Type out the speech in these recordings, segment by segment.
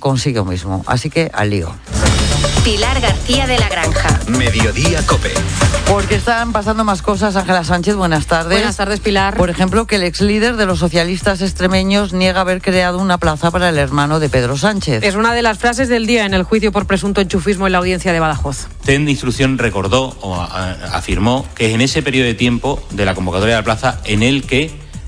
consigo mismo. Así que al lío. Pilar García de la Granja. Mediodía COPE. Porque están pasando más cosas. Ángela Sánchez, buenas tardes. Buenas tardes, Pilar. Por ejemplo, que el ex líder de los socialistas extremeños niega haber creado una plaza para el hermano de Pedro Sánchez. Es una de las frases del día en el juicio por presunto enchufismo en la audiencia de Badajoz. Usted en instrucción recordó o afirmó que es en ese periodo de tiempo de la convocatoria de la plaza en el que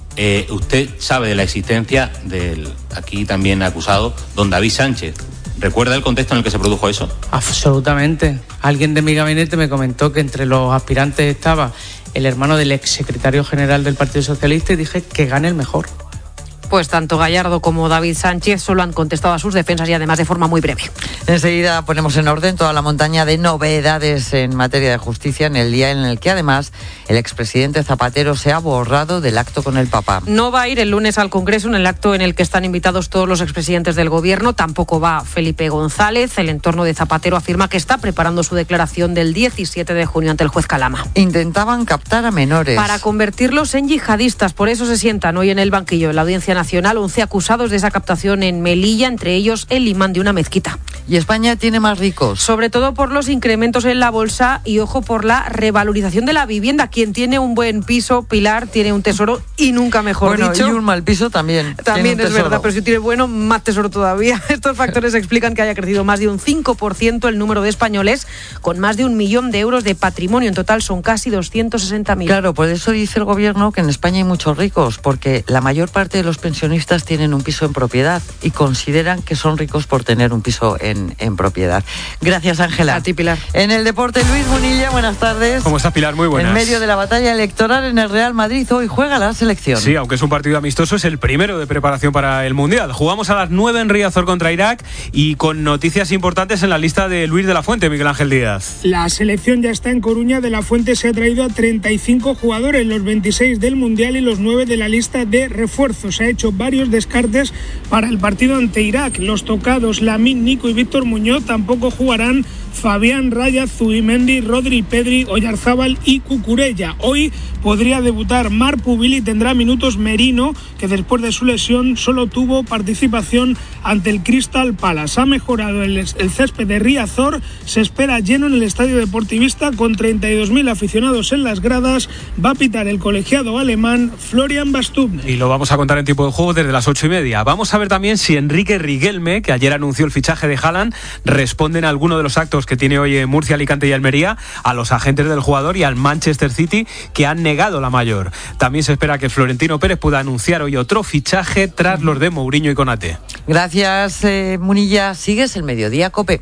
usted sabe de la existencia del aquí también acusado don David Sánchez. ¿Recuerda el contexto en el que se produjo eso? Absolutamente. Alguien de mi gabinete me comentó que entre los aspirantes estaba el hermano del ex secretario general del Partido Socialista y dije que gane el mejor. Pues tanto Gallardo como David Sánchez solo han contestado a sus defensas y además de forma muy breve. Enseguida ponemos en orden toda la montaña de novedades en materia de justicia en el día en el que además el expresidente Zapatero se ha borrado del acto con el Papa. No va a ir el lunes al Congreso en el acto en el que están invitados todos los expresidentes del Gobierno. Tampoco va Felipe González. El entorno de Zapatero afirma que está preparando su declaración del 17 de junio ante el juez Calama. Intentaban captar a menores para convertirlos en yihadistas. Por eso se sientan hoy en el banquillo de la Audiencia Nacional 11 acusados de esa captación en Melilla, entre ellos el imán de una mezquita. Y España tiene más ricos. Sobre todo por los incrementos en la bolsa y, ojo, por la revalorización de la vivienda. Quien tiene un buen piso, Pilar, tiene un tesoro y nunca mejor dicho. Y un mal piso también. También es verdad, pero si tiene bueno, más tesoro todavía. Estos factores explican que haya crecido más de un 5% el número de españoles con más de 1 millón de euros de patrimonio. En total son casi 260.000. Claro, por eso dice el Gobierno que en España hay muchos ricos, porque la mayor parte de los pensionistas tienen un piso en propiedad y consideran que son ricos por tener un piso en propiedad. Gracias, Ángela. A ti, Pilar. En el deporte, Luis Munilla, buenas tardes. ¿Cómo estás, Pilar? Muy buenas. En medio de la batalla electoral en el Real Madrid, hoy juega la selección. Sí, aunque es un partido amistoso, es el primero de preparación para el Mundial. Jugamos a las 9 en Riazor contra Irak y con noticias importantes en la lista de Luis de la Fuente, Miguel Ángel Díaz. La selección ya está en Coruña. De la Fuente se ha traído a 35 jugadores, los 26 del Mundial y los 9 de la lista de refuerzos. Ha hecho varios descartes para el partido ante Irak. Los tocados Lamine, Nico y Víctor Muñoz tampoco jugarán. Fabián, Raya, Zubimendi, Rodri, Pedri, Oyarzábal y Cucurella. Hoy podría debutar Marc Pubil y tendrá minutos Merino, que después de su lesión solo tuvo participación ante el Crystal Palace. Ha mejorado el césped de Riazor, se espera lleno en el estadio deportivista con 32.000 aficionados en las gradas. Va a pitar el colegiado alemán Florian Bastubner. Y lo vamos a contar en tiempo de juego desde las 8:30. Vamos a ver también si Enrique Riquelme, que ayer anunció el fichaje de Haaland, responde en alguno de los actos que tiene hoy en Murcia, Alicante y Almería a los agentes del jugador y al Manchester City, que han negado la mayor. También se espera que Florentino Pérez pueda anunciar hoy otro fichaje tras los de Mourinho y Konaté. Gracias, Munilla. Sigues el Mediodía COPE.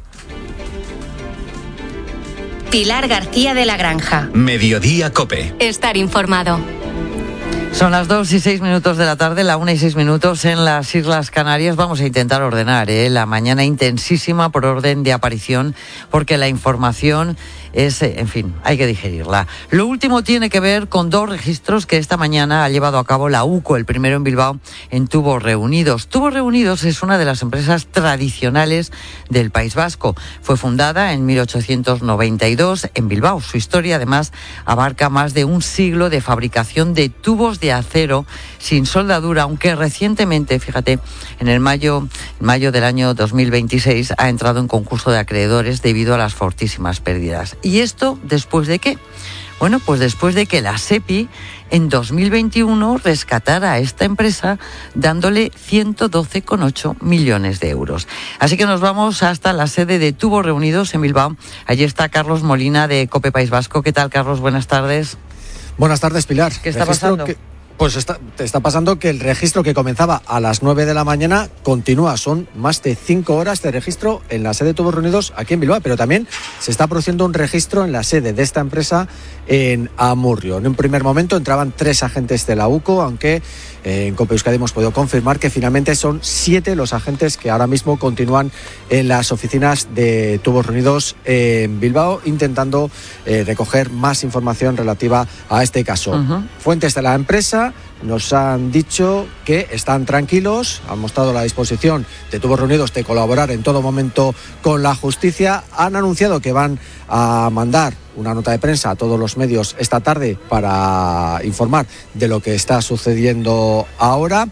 Pilar García de la Granja. Mediodía COPE. Estar informado. Son las 2:06 de la tarde, la 1:06 en las Islas Canarias. Vamos a intentar ordenar la mañana intensísima por orden de aparición, porque la información es, en fin, hay que digerirla. Lo último tiene que ver con 2 registros que esta mañana ha llevado a cabo la UCO, el primero en Bilbao, en Tubos Reunidos. Tubos Reunidos es una de las empresas tradicionales del País Vasco. Fue fundada en 1892 en Bilbao. Su historia, además, abarca más de un siglo de fabricación de tubos de acero sin soldadura, aunque recientemente, fíjate, en mayo del año 2026 ha entrado en concurso de acreedores debido a las fortísimas pérdidas. ¿Y esto después de qué? Bueno, pues después de que la SEPI en 2021 rescatara a esta empresa dándole 112,8 millones de euros. Así que nos vamos hasta la sede de Tubos Reunidos en Bilbao. Allí está Carlos Molina de COPE País Vasco. ¿Qué tal, Carlos? Buenas tardes. Buenas tardes, Pilar. ¿Qué está pasando? Pues está pasando que el registro que comenzaba a las 9 de la mañana continúa. Son más de 5 horas de registro en la sede de Tubos Reunidos aquí en Bilbao, pero también se está produciendo un registro en la sede de esta empresa en Amurrio. En un primer momento entraban 3 agentes de la UCO, aunque en COPE Euskadi hemos podido confirmar que finalmente son 7 los agentes que ahora mismo continúan en las oficinas de Tubos Reunidos en Bilbao, intentando recoger más información relativa a este caso. Fuentes de la empresa nos han dicho que están tranquilos, han mostrado la disposición de Tubos Reunidos de colaborar en todo momento con la justicia. Han anunciado que van a mandar una nota de prensa a todos los medios esta tarde para informar de lo que está sucediendo ahora.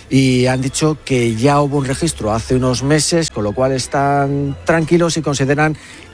y han dicho que ya hubo un registro hace unos meses, con lo cual están tranquilos y consideran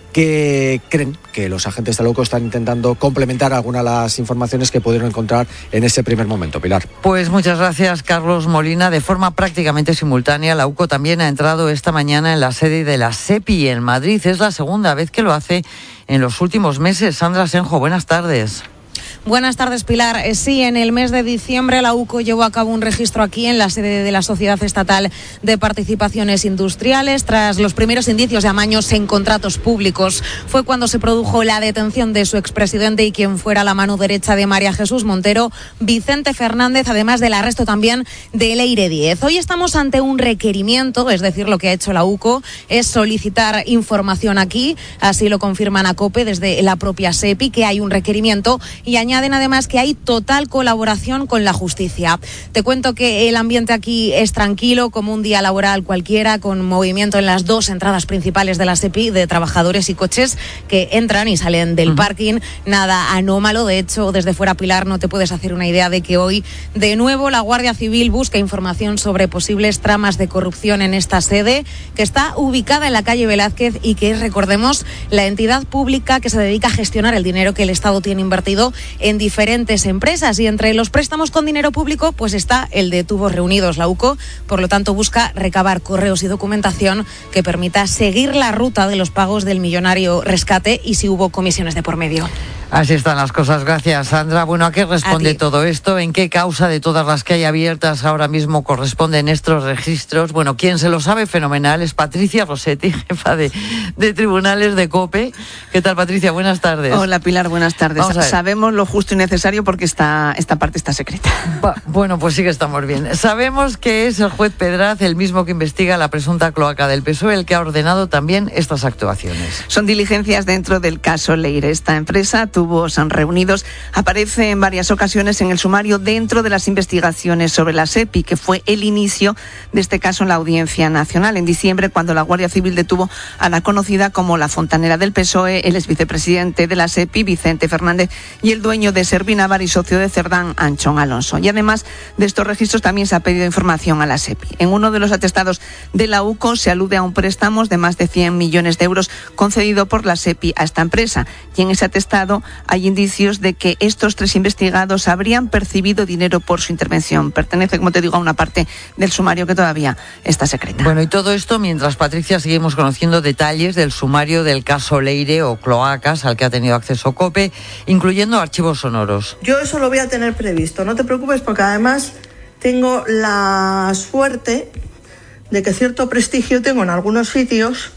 que creen que los agentes de la UCO están intentando complementar algunas de las informaciones que pudieron encontrar en ese primer momento. Pilar. Pues muchas gracias, Carlos Molina. De forma prácticamente simultánea, la UCO también ha entrado esta mañana en la sede de la SEPI en Madrid. Es la segunda vez que lo hace en los últimos meses. Sandra Senjo, buenas tardes. Buenas tardes, Pilar. Sí, en el mes de diciembre la UCO llevó a cabo un registro aquí en la sede de la Sociedad Estatal de Participaciones Industriales. Tras los primeros indicios de amaños en contratos públicos, fue cuando se produjo la detención de su expresidente y quien fuera la mano derecha de María Jesús Montero, Vicente Fernández, además del arresto también de Leire Díez. Hoy estamos ante un requerimiento, es decir, lo que ha hecho la UCO es solicitar información aquí, así lo confirman a COPE desde la propia SEPI, que hay un requerimiento y añaden además que hay total colaboración con la justicia. Te cuento que el ambiente aquí es tranquilo, como un día laboral cualquiera, con movimiento en las dos entradas principales de la SEPI de trabajadores y coches que entran y salen del parking. Nada anómalo, de hecho, desde fuera, Pilar, no te puedes hacer una idea de que hoy de nuevo la Guardia Civil busca información sobre posibles tramas de corrupción en esta sede, que está ubicada en la calle Velázquez y que es, recordemos, la entidad pública que se dedica a gestionar el dinero que el Estado tiene invertido en diferentes empresas, y entre los préstamos con dinero público pues está el de Tubos Reunidos. La UCO, por lo tanto, busca recabar correos y documentación que permita seguir la ruta de los pagos del millonario rescate y si hubo comisiones de por medio. Así están las cosas. Gracias, Sandra. Bueno, ¿a qué responde todo esto? ¿En qué causa de todas las que hay abiertas ahora mismo corresponden estos registros? Bueno, quien se lo sabe fenomenal es Patricia Rossetti, jefa de tribunales de COPE. ¿Qué tal, Patricia? Buenas tardes. Hola, Pilar, buenas tardes. Sabemos lo justo y necesario porque esta parte está secreta. Bueno, pues sí que estamos bien. Sabemos que es el juez Pedraz, el mismo que investiga la presunta cloaca del PSOE, el que ha ordenado también estas actuaciones. Son diligencias dentro del caso Leire. Esta empresa, Tubos Reunidos, aparece en varias ocasiones en el sumario dentro de las investigaciones sobre la SEPI, que fue el inicio de este caso en la Audiencia Nacional en diciembre, cuando la Guardia Civil detuvo a la conocida como la fontanera del PSOE, el exvicepresidente de la SEPI, Vicente Fernández, y el dueño de Servinavar y socio de Cerdán, Anchón Alonso. Y además de estos registros también se ha pedido información a la SEPI. En uno de los atestados de la UCO se alude a un préstamo de más de 100 millones de euros concedido por la SEPI a esta empresa, y en ese atestado hay indicios de que estos tres investigados habrían percibido dinero por su intervención. Pertenece, como te digo, a una parte del sumario que todavía está secreta. Bueno, y todo esto mientras, Patricia, seguimos conociendo detalles del sumario del caso Leire o cloacas al que ha tenido acceso COPE, incluyendo archivos sonoros. Yo eso lo voy a tener previsto, no te preocupes, porque además tengo la suerte de que cierto prestigio tengo en algunos sitios.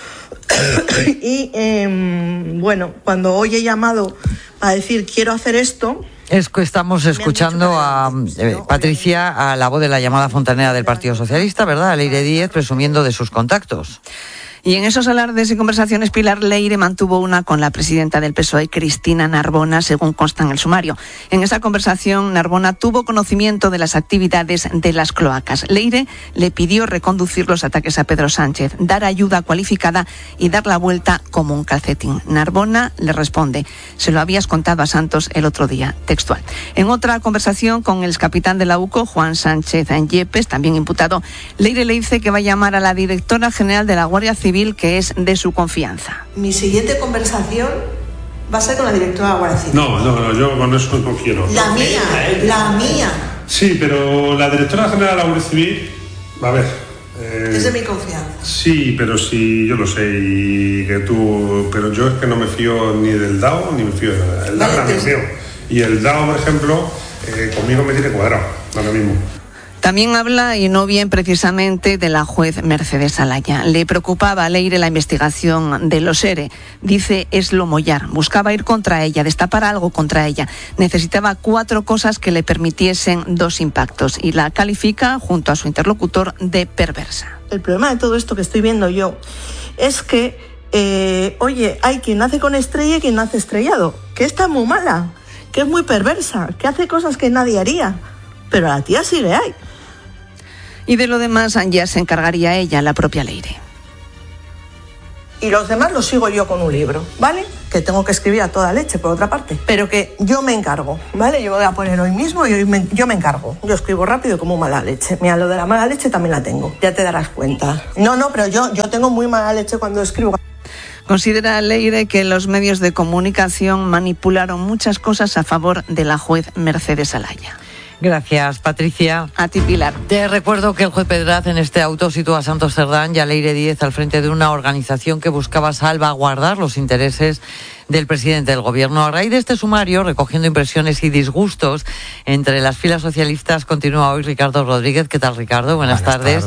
Y bueno, cuando hoy he llamado a decir quiero hacer esto, es que estamos escuchando a Patricia, a la voz de la llamada fontanera del Partido Socialista, ¿verdad? A Leire Díez, presumiendo de sus contactos. Y en esos alardes y conversaciones, Pilar, Leire mantuvo una con la presidenta del PSOE, Cristina Narbona, según consta en el sumario. En esa conversación, Narbona tuvo conocimiento de las actividades de las cloacas. Leire le pidió reconducir los ataques a Pedro Sánchez, dar ayuda cualificada y dar la vuelta como un calcetín. Narbona le responde: se lo habías contado a Santos el otro día, textual. En otra conversación con el excapitán de la UCO, Juan Sánchez Yepes, también imputado, Leire le dice que va a llamar a la directora general de la Guardia Civil, que es de su confianza. Mi siguiente conversación va a ser con la directora de la Guardia Civil. No, yo con eso no quiero. La mía. Sí, pero la directora general de la Guardia Civil, a ver... es de mi confianza. Sí, pero sí, yo lo sé, y que tú... Pero yo es que no me fío ni del DAO, ni me fío de nada. El DAO me fío. Y el DAO, por ejemplo, conmigo me tiene cuadrado, ahora mismo. También habla, y no bien precisamente, de la juez Mercedes Alaya. Le preocupaba a Leire la investigación de los ERE. Dice, es lo mollar. Buscaba ir contra ella, destapar algo contra ella. Necesitaba 4 cosas que le permitiesen 2 impactos. Y la califica, junto a su interlocutor, de perversa. El problema de todo esto que estoy viendo yo es que, hay quien nace con estrella y quien nace estrellado. Que está muy mala, que es muy perversa, que hace cosas que nadie haría. Pero la tía sigue ahí. Y de lo demás ya se encargaría ella, la propia Leire. y los demás los sigo yo con un libro, ¿vale? Que tengo que escribir a toda leche, por otra parte, pero que yo me encargo, ¿vale? Yo voy a poner hoy mismo y yo me encargo. Yo escribo rápido y como mala leche. Mira, lo de la mala leche también la tengo, ya te darás cuenta. No, pero yo tengo muy mala leche cuando escribo. Considera Leire que los medios de comunicación manipularon muchas cosas a favor de la juez Mercedes Alaya. Gracias, Patricia. A ti, Pilar. Te recuerdo que el juez Pedraz en este auto sitúa a Santos Cerdán y a Leire Díez al frente de una organización que buscaba salvaguardar los intereses del presidente del gobierno. A raíz de este sumario, recogiendo impresiones y disgustos entre las filas socialistas, continúa hoy Ricardo Rodríguez. ¿Qué tal, Ricardo? Buenas tardes.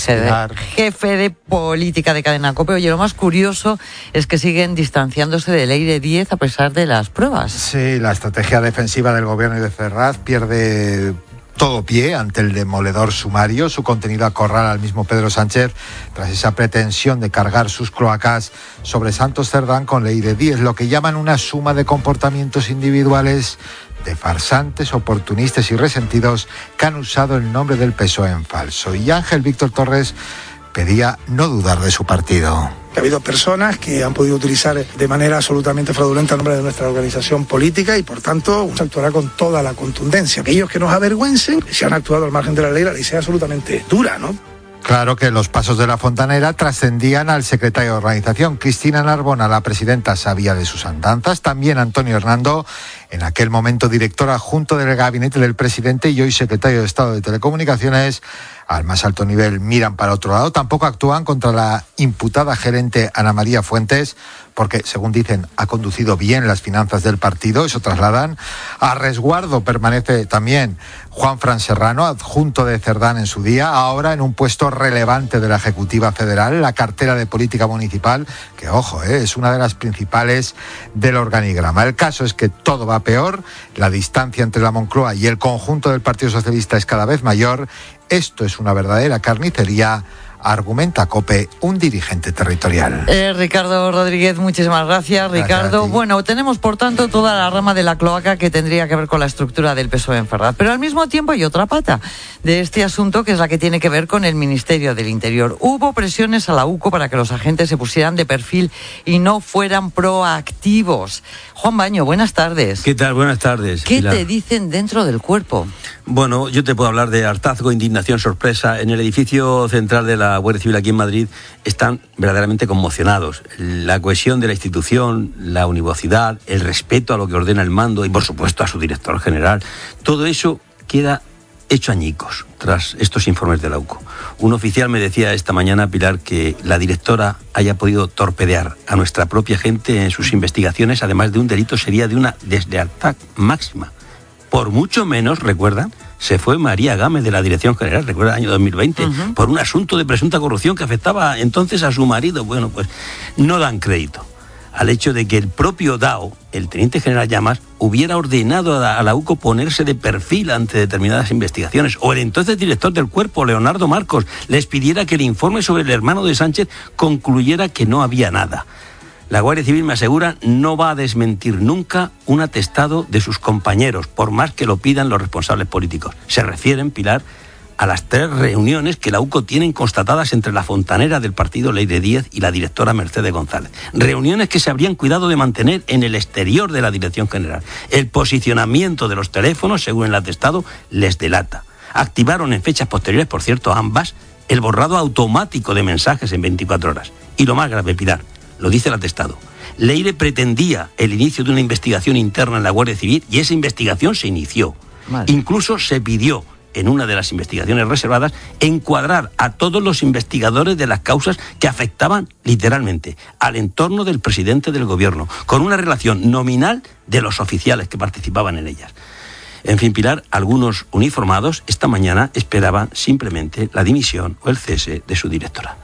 Jefe de política de Cadena COPE. Oye, lo más curioso es que siguen distanciándose de Leire Díez a pesar de las pruebas. Sí, la estrategia defensiva del gobierno y de Ferraz pierde todo pie ante el demoledor sumario. Su contenido acorrala al mismo Pedro Sánchez tras esa pretensión de cargar sus cloacas sobre Santos Cerdán con Leire Díez, lo que llaman una suma de comportamientos individuales de farsantes, oportunistas y resentidos que han usado el nombre del PSOE en falso. Y Ángel Víctor Torres pedía no dudar de su partido. Ha habido personas que han podido utilizar de manera absolutamente fraudulenta el nombre de nuestra organización política y, por tanto, se actuará con toda la contundencia. Aquellos que nos avergüencen, si han actuado al margen de la ley sea absolutamente dura, ¿no? Claro que los pasos de la fontanera trascendían al secretario de organización. Cristina Narbona, la presidenta, sabía de sus andanzas. También Antonio Hernando, en aquel momento director adjunto del gabinete del presidente y hoy secretario de Estado de Telecomunicaciones, al más alto nivel miran para otro lado. Tampoco actúan contra la imputada gerente Ana María Fuentes, porque, según dicen, ha conducido bien las finanzas del partido, eso trasladan. A resguardo permanece también Juanfran Serrano, adjunto de Cerdán en su día, ahora en un puesto relevante de la Ejecutiva Federal, la cartera de Política Municipal, que, ojo, es una de las principales del organigrama. El caso es que todo va peor, la distancia entre la Moncloa y el conjunto del Partido Socialista es cada vez mayor. Esto es una verdadera carnicería, argumenta COPE un dirigente territorial. Ricardo Rodríguez, muchísimas gracias, Ricardo. Bueno, tenemos por tanto toda la rama de la cloaca que tendría que ver con la estructura del PSOE en Ferraz, pero al mismo tiempo hay otra pata de este asunto que es la que tiene que ver con el Ministerio del Interior. Hubo presiones a la UCO para que los agentes se pusieran de perfil y no fueran proactivos. Juan Baño, buenas tardes. ¿Qué tal? Buenas tardes. ¿Qué te dicen dentro del cuerpo? Bueno, yo te puedo hablar de hartazgo, indignación, sorpresa. En el edificio central de la Guardia Civil aquí en Madrid están verdaderamente conmocionados. La cohesión de la institución, la univocidad, el respeto a lo que ordena el mando y, por supuesto, a su director general. Todo eso queda hecho añicos tras estos informes de la UCO. Un oficial me decía esta mañana, Pilar, que la directora haya podido torpedear a nuestra propia gente en sus investigaciones, además de un delito, sería de una deslealtad máxima. Por mucho menos, recuerdan, se fue María Gámez de la Dirección General, recuerda el año 2020, por un asunto de presunta corrupción que afectaba entonces a su marido. Bueno, pues no dan crédito al hecho de que el propio DAO, el teniente general Llamas, hubiera ordenado a la UCO ponerse de perfil ante determinadas investigaciones, o el entonces director del cuerpo, Leonardo Marcos, les pidiera que el informe sobre el hermano de Sánchez concluyera que no había nada. La Guardia Civil, me asegura, no va a desmentir nunca un atestado de sus compañeros, por más que lo pidan los responsables políticos. Se refieren, Pilar, a las 3 reuniones que la UCO tienen constatadas entre la fontanera del partido Leire Díez y la directora Mercedes González. Reuniones que se habrían cuidado de mantener en el exterior de la Dirección General. El posicionamiento de los teléfonos, según el atestado, les delata. Activaron en fechas posteriores, por cierto, ambas, el borrado automático de mensajes en 24 horas. Y lo más grave, Pilar, lo dice el atestado. Leire pretendía el inicio de una investigación interna en la Guardia Civil y esa investigación se inició. Vale. Incluso se pidió, en una de las investigaciones reservadas, encuadrar a todos los investigadores de las causas que afectaban literalmente al entorno del presidente del gobierno, con una relación nominal de los oficiales que participaban en ellas. En fin, Pilar, algunos uniformados esta mañana esperaban simplemente la dimisión o el cese de su directora.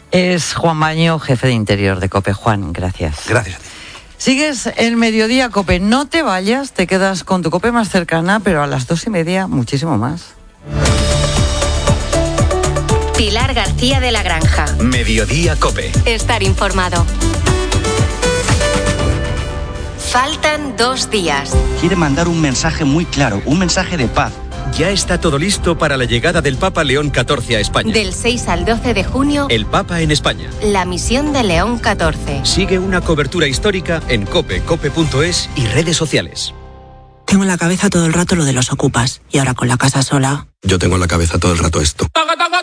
Es Juan Baño, jefe de Interior de COPE. Juan, gracias. Gracias a ti. Sigues el Mediodía COPE. No te vayas, te quedas con tu COPE más cercana, pero a las 2:30 muchísimo más. Pilar García de la Granja. Mediodía COPE. Estar informado. Faltan 2 días. Quiere mandar un mensaje muy claro, un mensaje de paz. Ya está todo listo para la llegada del Papa León XIV a España. Del 6 al 12 de junio, El Papa en España. la misión de León XIV. Sigue una cobertura histórica en COPE, cope.es y redes sociales. Tengo en la cabeza todo el rato lo de los ocupas. Y ahora con la casa sola... Yo tengo en la cabeza todo el rato esto.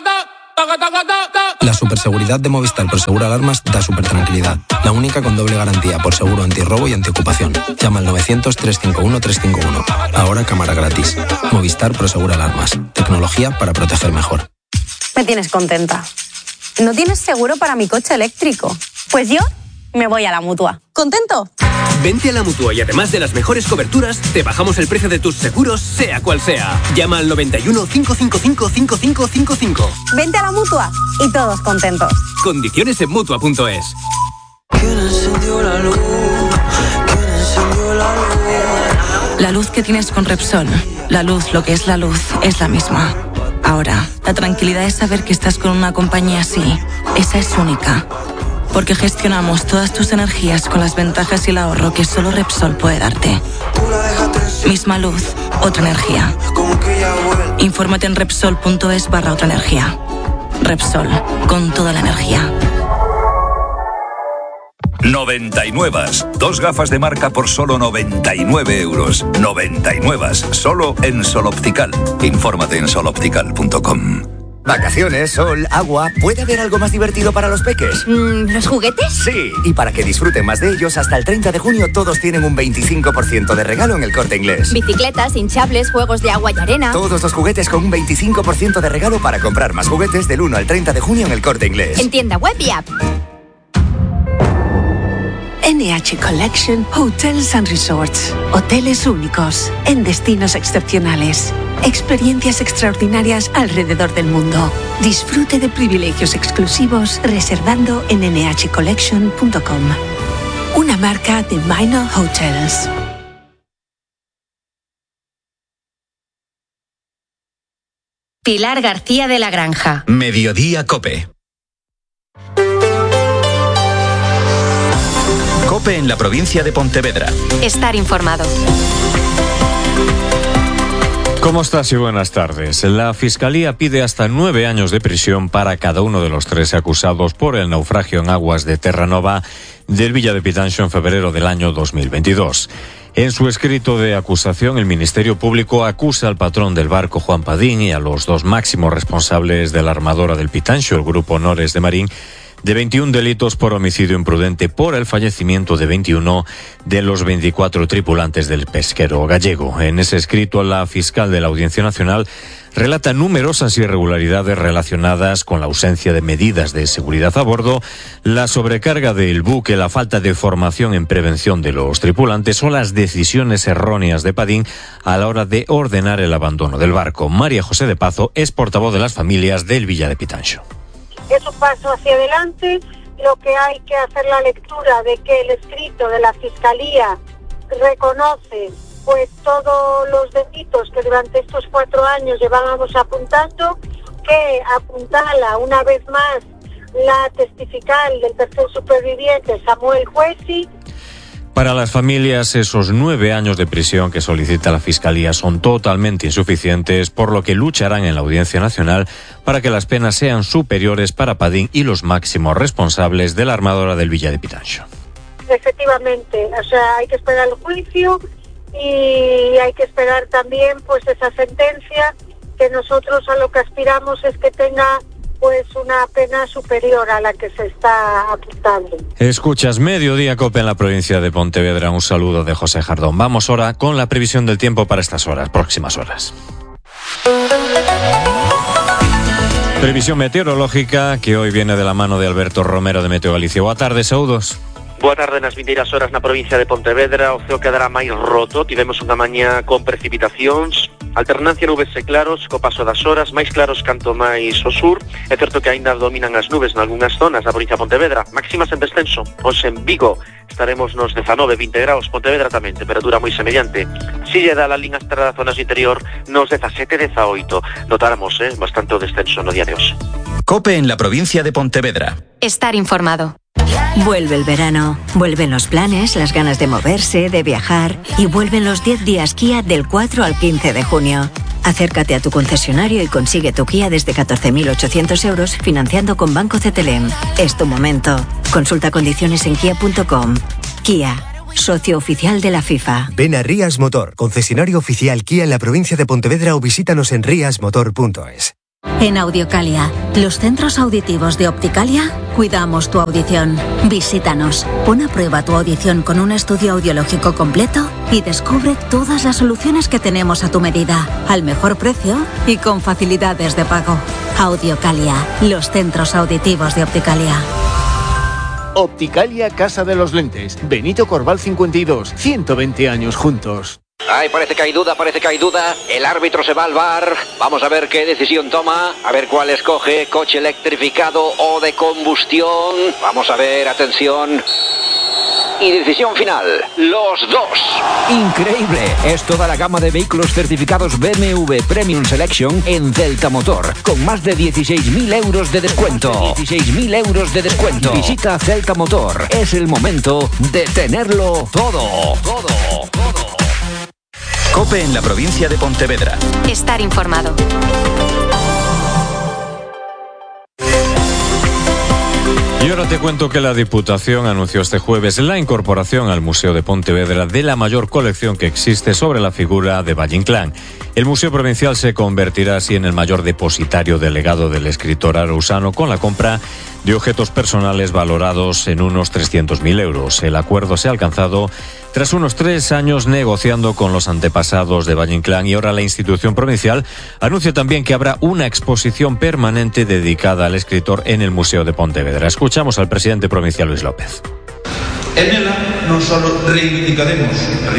La superseguridad de Movistar Prosegur Alarmas da supertranquilidad. La única con doble garantía por seguro antirrobo y antiocupación. Llama al 900-351-351. Ahora cámara gratis. Movistar Prosegur Alarmas. Tecnología para proteger mejor. Me tienes contenta. ¿No tienes seguro para mi coche eléctrico? Pues yo me voy a la Mutua. ¿Contento? Vente a la Mutua y además de las mejores coberturas, te bajamos el precio de tus seguros, sea cual sea. Llama al 91 555 5555. Vente a la Mutua y todos contentos. Condiciones en Mutua.es. La luz que tienes con Repsol, la luz, lo que es la luz, es la misma. Ahora, la tranquilidad es saber que estás con una compañía así. Esa es única. Porque gestionamos todas tus energías con las ventajas y el ahorro que solo Repsol puede darte. Misma luz, otra energía. Infórmate en Repsol.es/otra energía. Repsol, con toda la energía. 99. 2 gafas de marca por solo 99 euros. 99. Solo en Sol Optical. Infórmate en soloptical.com. Vacaciones, sol, agua. ¿Puede haber algo más divertido para los peques? ¿Los juguetes? Sí. Y para que disfruten más de ellos, hasta el 30 de junio todos tienen un 25% de regalo en El Corte Inglés. Bicicletas, hinchables, juegos de agua y arena. Todos los juguetes con un 25% de regalo para comprar más juguetes del 1 al 30 de junio en El Corte Inglés. En tienda web y app. NH Collection Hotels and Resorts. Hoteles únicos, en destinos excepcionales. Experiencias extraordinarias alrededor del mundo. Disfrute de privilegios exclusivos reservando en nhcollection.com. Una marca de Minor Hotels. Pilar García de la Granja. Mediodía COPE. COPE en la provincia de Pontevedra. Estar informado. ¿Cómo estás y buenas tardes? La Fiscalía pide hasta 9 años de prisión para cada uno de los 3 acusados por el naufragio en aguas de Terranova del Villa de Pitanxo en febrero del año 2022. En su escrito de acusación, el Ministerio Público acusa al patrón del barco, Juan Padín, y a los 2 máximos responsables de la armadora del Pitanxo, el Grupo Honores de Marín, de 21 delitos por homicidio imprudente por el fallecimiento de 21 de los 24 tripulantes del pesquero gallego. En ese escrito, la fiscal de la Audiencia Nacional relata numerosas irregularidades relacionadas con la ausencia de medidas de seguridad a bordo, la sobrecarga del buque, la falta de formación en prevención de los tripulantes o las decisiones erróneas de Padín a la hora de ordenar el abandono del barco. María José de Pazo es portavoz de las familias del Villa de Pitanxo. Es un paso hacia adelante. Lo que hay que hacer la lectura de que el escrito de la Fiscalía reconoce pues todos los delitos que durante estos 4 años llevábamos apuntando, que apuntala una vez más la testifical del tercer superviviente, Samuel Juesi. Para las familias, esos 9 años de prisión que solicita la Fiscalía son totalmente insuficientes, por lo que lucharán en la Audiencia Nacional para que las penas sean superiores para Padín y los máximos responsables de la armadora del Villa de Pitanxo. Efectivamente, o sea, hay que esperar el juicio y hay que esperar también pues esa sentencia, que nosotros a lo que aspiramos es que tenga pues una pena superior a la que se está apuntando. Escuchas Mediodía COPE en la provincia de Pontevedra. Un saludo de José Jardón. Vamos ahora con la previsión del tiempo para estas próximas horas. Previsión meteorológica que hoy viene de la mano de Alberto Romero de Meteo Galicia. Boa tarde, saúdos. Boa tarde. Nas vindeiras horas na provincia de Pontevedra o ceo quedará máis roto. Tivemos unha mañá con precipitacións, alternancia nubes e claros, co paso das horas, máis claros canto máis ao sur. É certo que aínda dominan as nubes nalgúnas zonas da provincia de Pontevedra. Máximas en descenso. Hoxe en Vigo estaremos nos 19-20 graus. Pontevedra tamén, temperatura moi semellante. Si lle dá a lín hasta as zonas interior, nos 17-18. Notáramos bastante o descenso no día de hoxe. COPE en la provincia de Pontevedra. Estar informado. Vuelve el verano, vuelven los planes, las ganas de moverse, de viajar y vuelven los 10 días Kia del 4 al 15 de junio. Acércate a tu concesionario y consigue tu Kia desde 14.800 euros financiando con Banco CTLM. Es tu momento. Consulta condiciones en kia.com. Kia, socio oficial de la FIFA. Ven a Rías Motor, concesionario oficial Kia en la provincia de Pontevedra, o visítanos en riasmotor.es. En Audiocalia, los centros auditivos de Opticalia, cuidamos tu audición. Visítanos, pon a prueba tu audición con un estudio audiológico completo y descubre todas las soluciones que tenemos a tu medida, al mejor precio y con facilidades de pago. Audiocalia, los centros auditivos de Opticalia. Opticalia Casa de los Lentes, Benito Corval 52, 120 años juntos. Ay, parece que hay duda. El árbitro se va al VAR. Vamos a ver qué decisión toma. A ver cuál escoge, coche electrificado o de combustión. Vamos a ver, atención. Y decisión final, los dos. Increíble, es toda la gama de vehículos certificados BMW Premium Selection en Celta Motor, con más de 16.000 euros de descuento. 16.000 euros de descuento. Visita Celta Motor, es el momento de tenerlo todo. COPE en la provincia de Pontevedra. Estar informado. Y ahora te cuento que la Diputación anunció este jueves la incorporación al Museo de Pontevedra de la mayor colección que existe sobre la figura de Valle Inclán. El Museo Provincial se convertirá así en el mayor depositario del legado del escritor arausano, con la compra de objetos personales valorados en unos 300.000 euros. El acuerdo se ha alcanzado tras unos 3 años negociando con los antepasados de Valle Inclán, y ahora la institución provincial anuncia también que habrá una exposición permanente dedicada al escritor en el Museo de Pontevedra. Escuchamos al presidente provincial Luis López. En ela non só reivindicaremos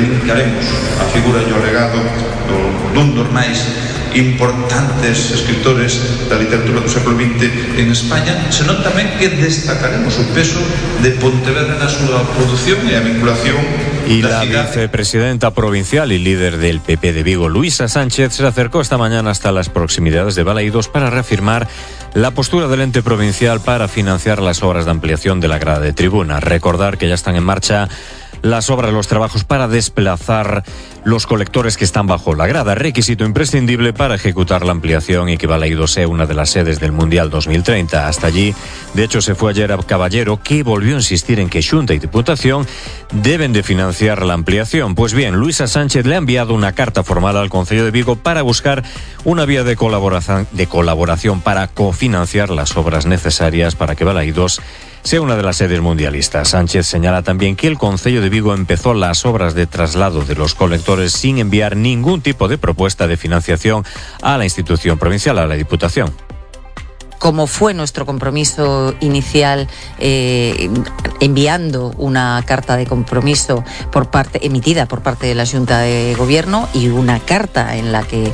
a figura e o legado dun dos máis importantes escritores da literatura do século XX en España, senón tamén que destacaremos o peso de Pontevedra na súa produción e a vinculación. Y la vicepresidenta provincial y líder del PP de Vigo, Luisa Sánchez, se acercó esta mañana hasta las proximidades de Balaídos para reafirmar la postura del ente provincial para financiar las obras de ampliación de la grada de tribuna. Recordar que ya están en marcha las obras, los trabajos para desplazar los colectores que están bajo la grada, requisito imprescindible para ejecutar la ampliación y que Balaídos sea una de las sedes del Mundial 2030. Hasta allí, de hecho, se fue ayer a Caballero, que volvió a insistir en que Xunta y Diputación deben de financiar la ampliación. Pues bien, Luisa Sánchez le ha enviado una carta formal al Concello de Vigo para buscar una vía de colaboración para cofinanciar las obras necesarias para que Balaídos sea una de las sedes mundialistas. Sánchez señala también que el Concello de Vigo empezó las obras de traslado de los colectores sin enviar ningún tipo de propuesta de financiación a la institución provincial, a la Diputación. Como fue nuestro compromiso inicial, enviando una carta de compromiso emitida por parte de la Junta de Gobierno, y una carta en la que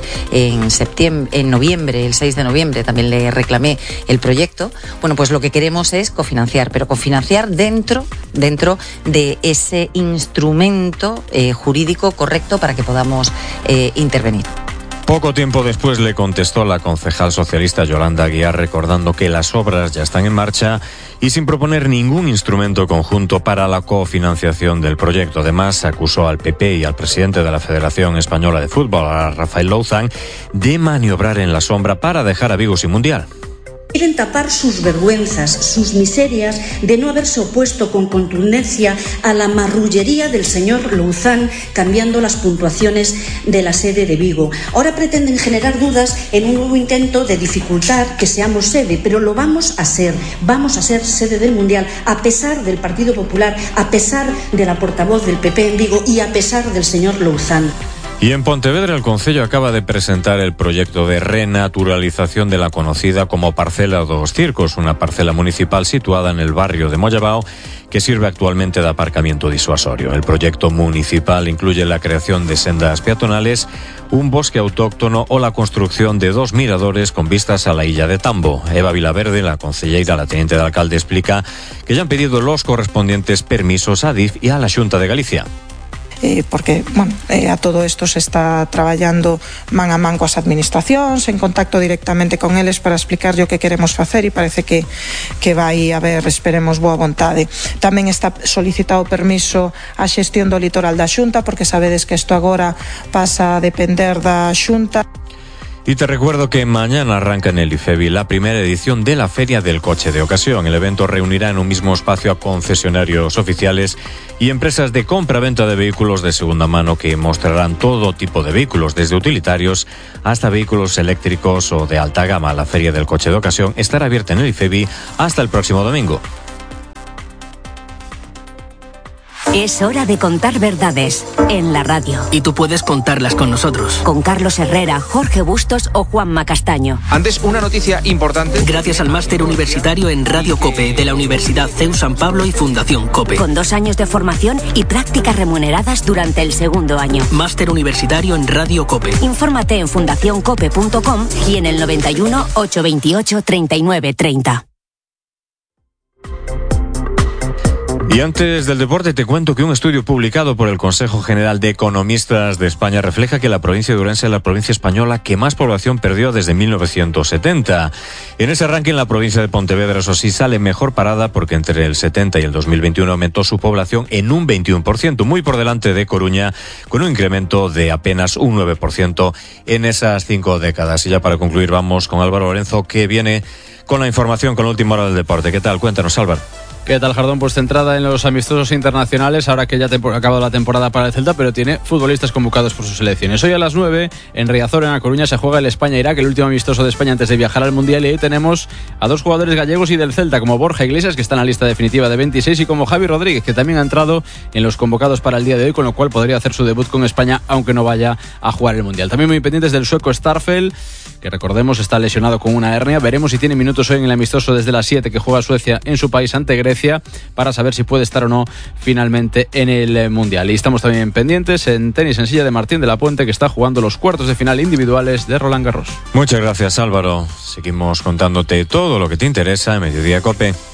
en noviembre, el 6 de noviembre, también le reclamé el proyecto. Bueno, pues lo que queremos es cofinanciar, pero cofinanciar dentro de ese instrumento jurídico correcto para que podamos intervenir. Poco tiempo después le contestó la concejal socialista Yolanda Aguiar, recordando que las obras ya están en marcha y sin proponer ningún instrumento conjunto para la cofinanciación del proyecto. Además, acusó al PP y al presidente de la Federación Española de Fútbol, a Rafael Louzán, de maniobrar en la sombra para dejar a Vigo sin mundial. Quieren tapar sus vergüenzas, sus miserias de no haberse opuesto con contundencia a la marrullería del señor Louzán, cambiando las puntuaciones de la sede de Vigo. Ahora pretenden generar dudas en un nuevo intento de dificultar que seamos sede, pero lo vamos a ser sede del Mundial, a pesar del Partido Popular, a pesar de la portavoz del PP en Vigo y a pesar del señor Louzán. Y en Pontevedra el Concello acaba de presentar el proyecto de renaturalización de la conocida como Parcela dos Circos, una parcela municipal situada en el barrio de Mollabao, que sirve actualmente de aparcamiento disuasorio. El proyecto municipal incluye la creación de sendas peatonales, un bosque autóctono o la construcción de 2 miradores con vistas a la illa de Tambo. Eva Vilaverde, la concelleira, la teniente de alcalde, explica que ya han pedido los correspondientes permisos a DIF y a la Xunta de Galicia. Porque, a todo isto se está traballando man a man coas administracións, en contacto directamente con eles para explicarlle o que queremos facer, e parece que vai haber, esperemos, boa vontade. Tamén está solicitado permiso a xestión do litoral da Xunta, porque sabedes que isto agora pasa a depender da Xunta. Y te recuerdo que mañana arranca en el IFEBI la primera edición de la Feria del Coche de Ocasión. El evento reunirá en un mismo espacio a concesionarios oficiales y empresas de compra-venta de vehículos de segunda mano que mostrarán todo tipo de vehículos, desde utilitarios hasta vehículos eléctricos o de alta gama. La Feria del Coche de Ocasión estará abierta en el IFEBI hasta el próximo domingo. Es hora de contar verdades en la radio. Y tú puedes contarlas con nosotros. Con Carlos Herrera, Jorge Bustos o Juanma Castaño. Antes, una noticia importante. Gracias al máster universitario en Radio COPE de la Universidad CEU San Pablo y Fundación COPE. Con 2 años de formación y prácticas remuneradas durante el segundo año. Máster universitario en Radio COPE. Infórmate en fundacioncope.com y en el 91 828 39 30. Y antes del deporte te cuento que un estudio publicado por el Consejo General de Economistas de España refleja que la provincia de Ourense es la provincia española que más población perdió desde 1970. En ese ranking la provincia de Pontevedra, eso sí, sale mejor parada porque entre el 70 y el 2021 aumentó su población en un 21%, muy por delante de Coruña, con un incremento de apenas un 9% en esas 5 décadas. Y ya para concluir vamos con Álvaro Lorenzo, que viene con la información con la última hora del deporte. ¿Qué tal? Cuéntanos, Álvaro. ¿Qué tal, Jardón? Pues centrada en los amistosos internacionales, ahora que ya ha acabado la temporada para el Celta, pero tiene futbolistas convocados por sus selecciones. Hoy a las 9, en Riazor, en A Coruña, se juega el España-Irak, el último amistoso de España antes de viajar al Mundial, y ahí tenemos a 2 jugadores gallegos y del Celta, como Borja Iglesias, que está en la lista definitiva de 26, y como Javi Rodríguez, que también ha entrado en los convocados para el día de hoy, con lo cual podría hacer su debut con España, aunque no vaya a jugar el Mundial. También muy pendientes del sueco Starfelt, que recordemos está lesionado con una hernia. Veremos si tiene minutos hoy en el amistoso desde las 7 que juega Suecia en su país ante Grecia, para saber si puede estar o no finalmente en el Mundial. Y estamos también pendientes en tenis en silla de Martín de la Puente, que está jugando los cuartos de final individuales de Roland Garros. Muchas gracias, Álvaro. Seguimos contándote todo lo que te interesa en Mediodía COPE.